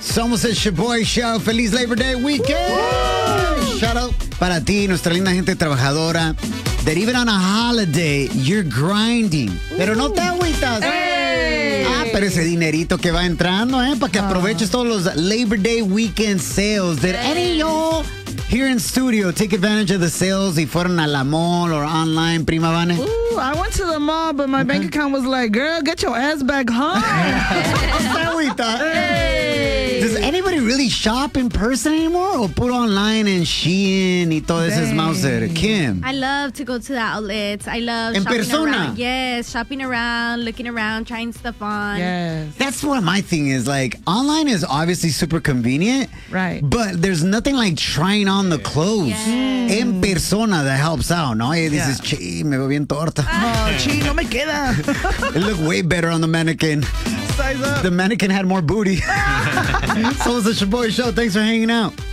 Somos el Shaboy Show. Feliz Labor Day weekend. Shout out para ti, nuestra linda gente trabajadora. That even on a holiday, you're grinding. Pero no te agüitas. Pero ese dinerito que va entrando, para que aproveches todos los Labor Day weekend sales. Did any of y'all here in studio take advantage of the sales y fueron a la mall or online, Prima Vane? Ooh, I went to the mall, but my bank account was like, girl, get your ass back home. Does anybody really shop in person anymore? Or put online and Shein y todo ese Mauser? Kim? I love to go to the outlets. I love En shopping persona? around. Yes, shopping around, looking around, trying stuff on. Yes. That's what my thing is. Like, online is obviously super convenient. Right. But there's nothing like trying on the clothes. Yes. En persona that helps out, no? Y dices, chi, me veo bien torta. Oh, chi, no me queda. It looked way better on the mannequin. Size up. The mannequin had more booty. So it's the Shaboy Show. Thanks for hanging out.